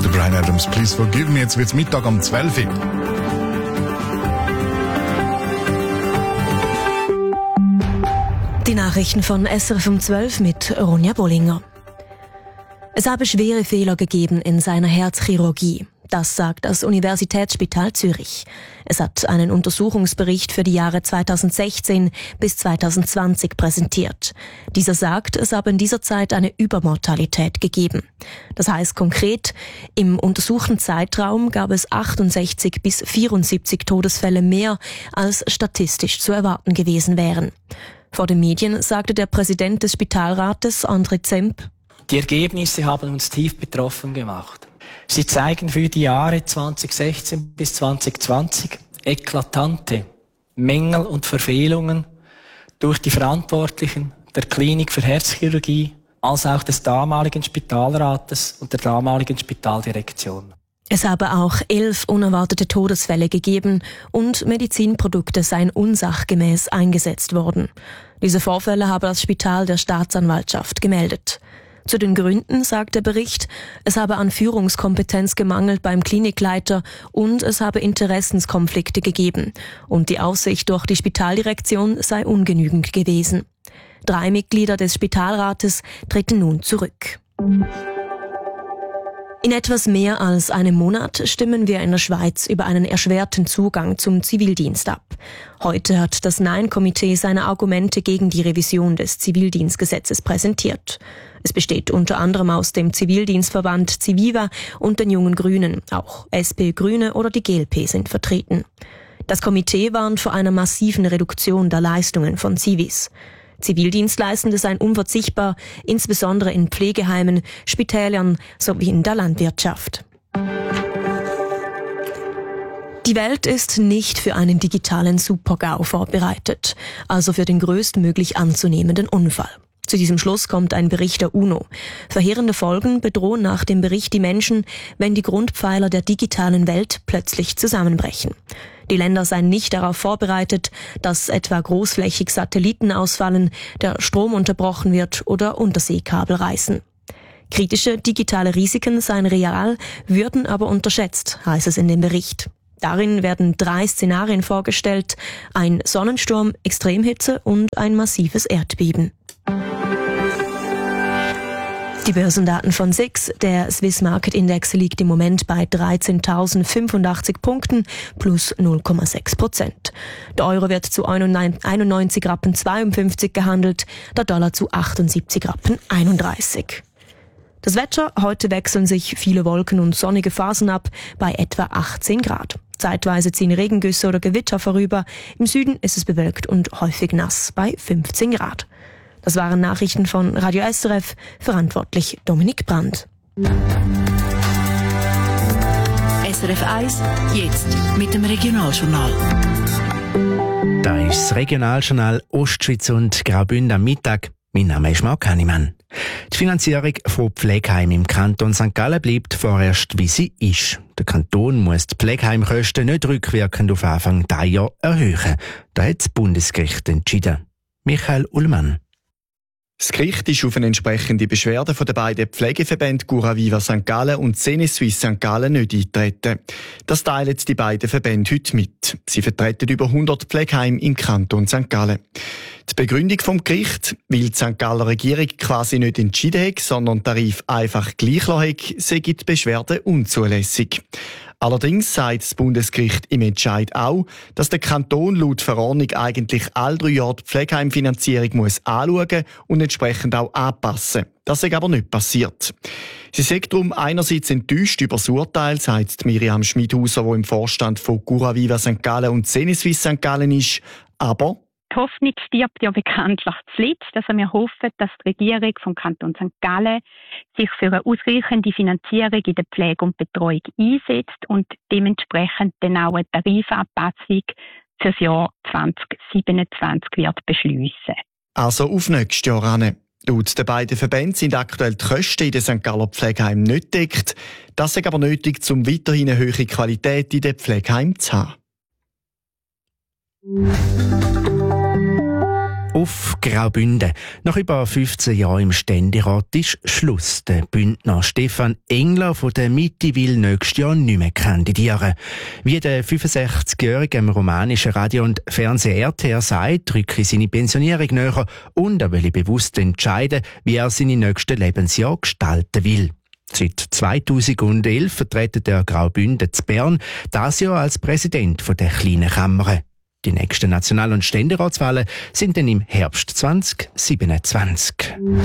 Der Bryan Adams, Please Forgive Me. Jetzt wird's Mittag um 12 Uhr. Die Nachrichten von SRF um 12 mit Ronja Bollinger. Es habe schwere Fehler gegeben in seiner Herzchirurgie. Das sagt das Universitätsspital Zürich. Es hat einen Untersuchungsbericht für die Jahre 2016 bis 2020 präsentiert. Dieser sagt, es habe in dieser Zeit eine Übermortalität gegeben. Das heißt konkret, im untersuchten Zeitraum gab es 68 bis 74 Todesfälle mehr, als statistisch zu erwarten gewesen wären. Vor den Medien sagte der Präsident des Spitalrates, André Zemp: Die Ergebnisse haben uns tief betroffen gemacht. Sie zeigen für die Jahre 2016 bis 2020 eklatante Mängel und Verfehlungen durch die Verantwortlichen der Klinik für Herzchirurgie, als auch des damaligen Spitalrates und der damaligen Spitaldirektion. Es habe auch 11 unerwartete Todesfälle gegeben und Medizinprodukte seien unsachgemäß eingesetzt worden. Diese Vorfälle habe das Spital der Staatsanwaltschaft gemeldet. Zu den Gründen sagt der Bericht, es habe an Führungskompetenz gemangelt beim Klinikleiter und es habe Interessenskonflikte gegeben und die Aufsicht durch die Spitaldirektion sei ungenügend gewesen. 3 Mitglieder des Spitalrates treten nun zurück. In etwas mehr als einem Monat stimmen wir in der Schweiz über einen erschwerten Zugang zum Zivildienst ab. Heute hat das Nein-Komitee seine Argumente gegen die Revision des Zivildienstgesetzes präsentiert. Es besteht unter anderem aus dem Zivildienstverband Civiva und den Jungen Grünen. Auch SP, Grüne oder die GLP sind vertreten. Das Komitee warnt vor einer massiven Reduktion der Leistungen von Zivis. Zivildienstleistende seien unverzichtbar, insbesondere in Pflegeheimen, Spitälern sowie in der Landwirtschaft. Die Welt ist nicht für einen digitalen Super-GAU vorbereitet, also für den größtmöglich anzunehmenden Unfall. Zu diesem Schluss kommt ein Bericht der UNO. Verheerende Folgen bedrohen nach dem Bericht die Menschen, wenn die Grundpfeiler der digitalen Welt plötzlich zusammenbrechen. Die Länder seien nicht darauf vorbereitet, dass etwa großflächig Satelliten ausfallen, der Strom unterbrochen wird oder Unterseekabel reißen. Kritische digitale Risiken seien real, würden aber unterschätzt, heißt es in dem Bericht. Darin werden 3 Szenarien vorgestellt: ein Sonnensturm, Extremhitze und ein massives Erdbeben. Die Börsendaten von SIX, der Swiss Market Index, liegt im Moment bei 13.085 Punkten plus 0,6%. Der Euro wird zu 91,52 Rappen gehandelt, der Dollar zu 78,31 Rappen. Das Wetter: heute wechseln sich viele Wolken und sonnige Phasen ab bei etwa 18 Grad. Zeitweise ziehen Regengüsse oder Gewitter vorüber. Im Süden ist es bewölkt und häufig nass bei 15 Grad. Das waren Nachrichten von Radio SRF, verantwortlich Dominik Brandt. SRF 1, jetzt mit dem Regionaljournal. Da ist das Regionaljournal Ostschweiz und Graubünden am Mittag. Mein Name ist Marc Hannemann. Die Finanzierung von Pflegeheimen im Kanton St. Gallen bleibt vorerst, wie sie ist. Der Kanton muss die Pflegeheimkosten nicht rückwirkend auf Anfang dieses Jahr erhöhen. Das hat das Bundesgericht entschieden. Michael Ullmann. Das Gericht ist auf eine entsprechende Beschwerde von den beiden Pflegeverbänden Curaviva St. Gallen und Senesuisse St. Gallen nicht eingetreten. Das teilen die beiden Verbände heute mit. Sie vertreten über 100 Pflegeheime im Kanton St. Gallen. Die Begründung vom Gericht, weil die St. Galler Regierung quasi nicht entschieden hat, sondern den Tarif einfach gleich lassen hat, sei die Beschwerde unzulässig. Allerdings sagt das Bundesgericht im Entscheid auch, dass der Kanton laut Verordnung eigentlich alle 3 Jahre die Pflegeheimfinanzierung muss anschauen und entsprechend auch anpassen. Das ist aber nicht passiert. Sie sagt darum einerseits enttäuscht über das Urteil, sagt Miriam Schmidhauser, die im Vorstand von Curaviva St. Gallen und Senesuisse St. Gallen ist, aber die Hoffnung stirbt ja bekanntlich zuletzt. Also wir hoffen, dass die Regierung vom Kanton St. Gallen sich für eine ausreichende Finanzierung in der Pflege und Betreuung einsetzt und dementsprechend dann auch eine Tarifanpassung für das Jahr 2027 wird beschliessen. Also auf nächstes Jahr hin. Laut den beiden Verbänden sind aktuell die Kosten in den St. Galler Pflegeheimen nicht gedeckt. Das ist aber nötig, um weiterhin eine hohe Qualität in den Pflegeheimen zu haben. Auf Graubünden. Nach über 15 Jahren im Ständerat ist Schluss. Der Bündner Stefan Engler von der Mitte will nächstes Jahr nicht mehr kandidieren. Wie der 65-Jährige im romanischen Radio- und Fernseh-RTR sagt, rücke seine Pensionierung näher und er will bewusst entscheiden, wie er seine nächsten Lebensjahre gestalten will. Seit 2011 vertritt der Graubünden zu Bern, das Jahr als Präsident der kleinen Kammer. Die nächsten National- und Ständeratswahlen sind dann im Herbst 2027.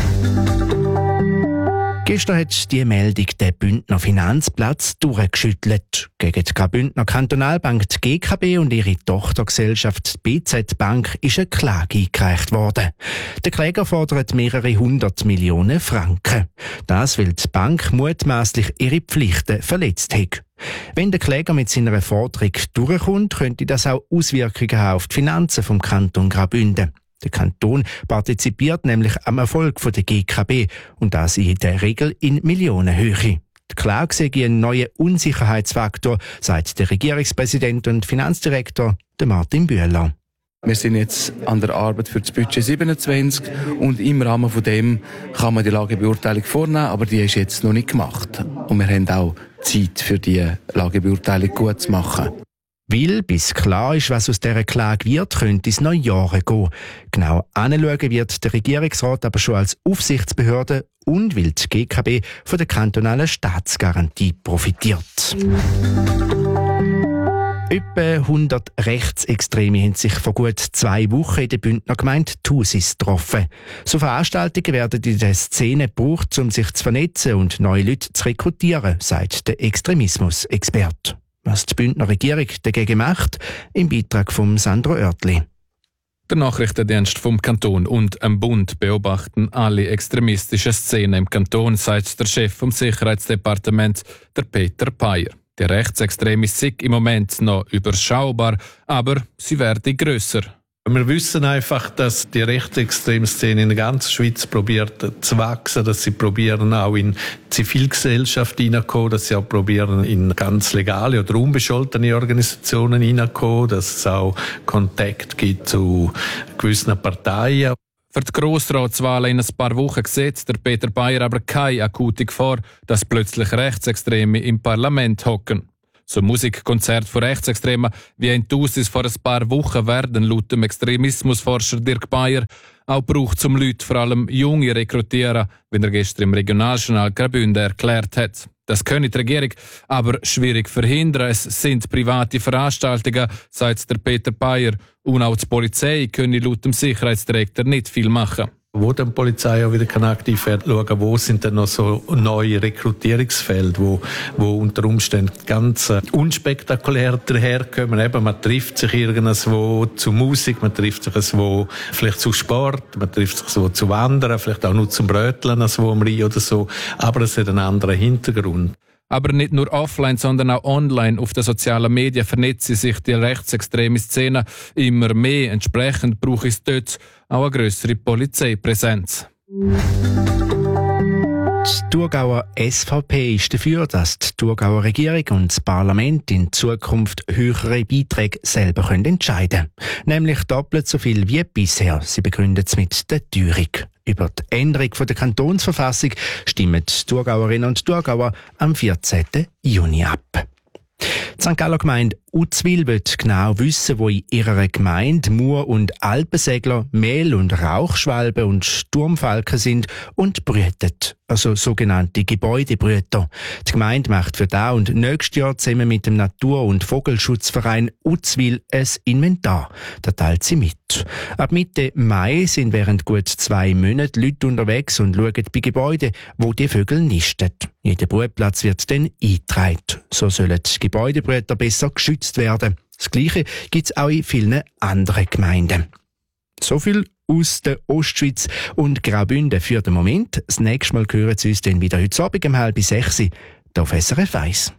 Gestern hat die Meldung den Bündner Finanzplatz durchgeschüttelt. Gegen die Graubündner Kantonalbank, die GKB und ihre Tochtergesellschaft die BZ Bank ist eine Klage eingereicht worden. Der Kläger fordert mehrere 100 Millionen Franken. Das, weil die Bank mutmaßlich ihre Pflichten verletzt hat. Wenn der Kläger mit seiner Forderung durchkommt, könnte das auch Auswirkungen haben auf die Finanzen vom Kanton Graubünden. Der Kanton partizipiert nämlich am Erfolg der GKB und das in der Regel in Millionenhöhe. Die Klage sei ein neuer Unsicherheitsfaktor, sagt der Regierungspräsident und Finanzdirektor Martin Bühler. Wir sind jetzt an der Arbeit für das Budget 27 und im Rahmen von dem kann man die Lagebeurteilung vornehmen, aber die ist jetzt noch nicht gemacht. Und wir haben auch Zeit für die Lagebeurteilung gut zu machen. Weil bis klar ist, was aus dieser Klage wird, könnte es noch Jahre gehen. Genau anschauen wird der Regierungsrat aber schon als Aufsichtsbehörde und weil die GKB von der kantonalen Staatsgarantie profitiert. Etwa 100 Rechtsextreme haben sich vor gut 2 Wochen in der Bündner Gemeinde Thusis getroffen. So Veranstaltungen werden in der Szene gebraucht, um sich zu vernetzen und neue Leute zu rekrutieren, sagt der Extremismus-Experte. Was die Bündner Regierung dagegen macht, im Beitrag von Sandro Oertli. Der Nachrichtendienst vom Kanton und am Bund beobachten alle extremistischen Szenen im Kanton, sagt der Chef vom Sicherheitsdepartement, der Peter Payer. Die Rechtsextreme sind im Moment noch überschaubar, aber sie werden grösser. Wir wissen einfach, dass die rechtsextreme Szene in der ganzen Schweiz probiert zu wachsen, dass sie probieren auch in die Zivilgesellschaft hineinzukommen, dass sie auch probieren in ganz legale oder unbescholtene Organisationen hineinzukommen, dass es auch Kontakt gibt zu gewissen Parteien. Für die Grossratswahlen in ein paar Wochen sieht der Peter Payer aber keine akute Gefahr, dass plötzlich Rechtsextreme im Parlament hocken. So Musikkonzerte von Rechtsextremen wie in Thusis vor ein paar Wochen werden laut dem Extremismusforscher Dirk Payer auch gebraucht, um Leute, vor allem Junge, rekrutieren, wie er gestern im Regionaljournal Graubünden erklärt hat. Das könne die Regierung aber schwierig verhindern. Es sind private Veranstaltungen, sagt der Peter Payer. Und auch die Polizei könne laut dem Sicherheitsdirektor nicht viel machen. Wo dann die Polizei auch wieder aktiv wird, schauen, wo sind denn noch so neue Rekrutierungsfelder, wo unter Umständen ganz unspektakulär daherkommen. Eben, man trifft sich irgendwo zu Musik, man trifft sich irgendwo vielleicht zu Sport, man trifft sich so zu Wandern, vielleicht auch nur zum Bröteln, so am Rhein oder so. Aber es hat einen anderen Hintergrund. Aber nicht nur offline, sondern auch online auf den sozialen Medien vernetzen sich die rechtsextreme Szene immer mehr. Entsprechend braucht es dort auch eine grössere Polizeipräsenz. Die Thurgauer SVP ist dafür, dass die Thurgauer Regierung und das Parlament in Zukunft höhere Beiträge selber entscheiden können. Nämlich doppelt so viel wie bisher. Sie begründet es mit der Teuerung. Über die Änderung der Kantonsverfassung stimmen die Thurgauerinnen und Thurgauer am 14. Juni ab. Die St. Galler Gemeinde Uzwil will genau wissen, wo in ihrer Gemeinde Mur- und Alpensegler, Mehl- und Rauchschwalben und Sturmfalken sind und brüten, also sogenannte Gebäudebrüter. Die Gemeinde macht für da und nächstes Jahr zusammen mit dem Natur- und Vogelschutzverein Uzwil ein Inventar. Da teilt sie mit. Ab Mitte Mai sind während gut 2 Monaten Leute unterwegs und schauen bei Gebäuden, wo die Vögel nisten. Jeder Brutplatz wird dann eingetragen. So sollen die Gebäudebrüter besser geschützt werden. Das Gleiche gibt es auch in vielen anderen Gemeinden. So viel aus der Ostschweiz und Graubünden für den Moment. Das nächste Mal hören Sie uns dann wieder heute Abend um 5:30 hier auf SRF 1.